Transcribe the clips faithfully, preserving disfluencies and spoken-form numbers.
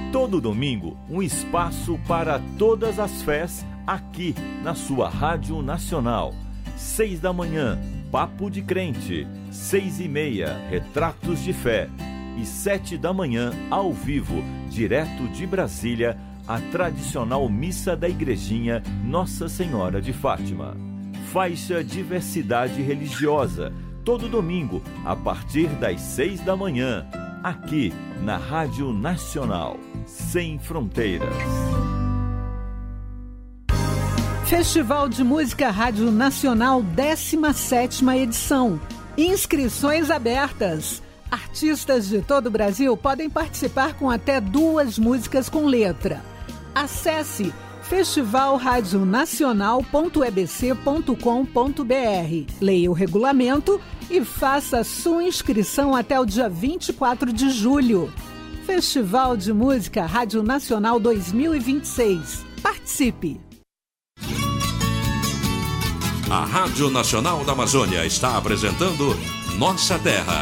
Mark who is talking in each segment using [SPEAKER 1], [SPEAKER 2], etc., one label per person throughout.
[SPEAKER 1] Todo domingo, um espaço para todas as fés aqui na sua Rádio Nacional. Seis da manhã, Papo de Crente. Seis e meia, Retratos de Fé. E sete da manhã, ao vivo, direto de Brasília, a tradicional missa da Igrejinha Nossa Senhora de Fátima. Faixa Diversidade Religiosa, todo domingo, a partir das seis da manhã, aqui na Rádio Nacional, Sem Fronteiras.
[SPEAKER 2] Festival de Música Rádio Nacional, décima sétima edição. Inscrições abertas. Artistas de todo o Brasil podem participar com até duas músicas com letra. Acesse festival rádio nacional ponto e b c ponto com ponto b r. Leia o regulamento e faça sua inscrição até o dia vinte e quatro de julho. Festival de Música Rádio Nacional dois mil e vinte e seis. Participe!
[SPEAKER 3] A Rádio Nacional da Amazônia está apresentando Nossa Terra.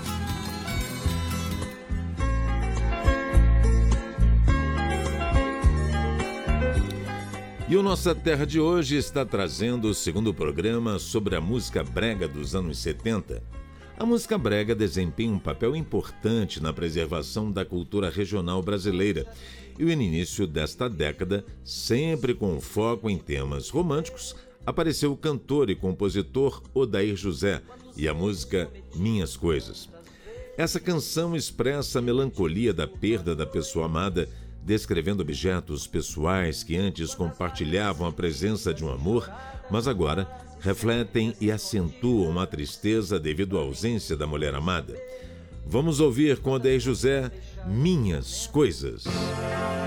[SPEAKER 4] E o Nossa Terra de hoje está trazendo o segundo programa sobre a música brega dos anos setenta. A música brega desempenha um papel importante na preservação da cultura regional brasileira. E no início desta década, sempre com foco em temas românticos, apareceu o cantor e compositor Odair José e a música Minhas Coisas. Essa canção expressa a melancolia da perda da pessoa amada, descrevendo objetos pessoais que antes compartilhavam a presença de um amor, mas agora refletem e acentuam a tristeza devido à ausência da mulher amada. Vamos ouvir com Odair José Minhas Coisas.